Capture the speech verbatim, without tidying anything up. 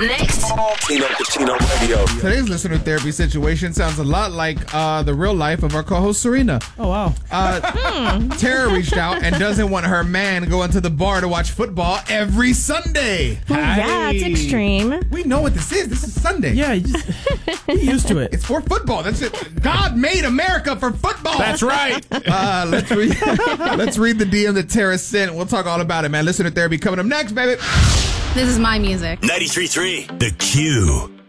Next. Tino Casino Radio. Today's listener therapy situation sounds a lot like uh, the real life of our co-host Serena. Oh, wow. Uh, Tara reached out and doesn't want her man going to the bar to watch football every Sunday. Well, yeah, it's extreme. We know what this is. This is Sunday. Yeah, you just get used to it. It's for football. That's it. God made America for football. That's right. Uh, let's read. Let's read the D M that Tara sent. We'll talk all about it, man. Listener therapy coming up next, baby. This is my music. ninety-three point three The Q.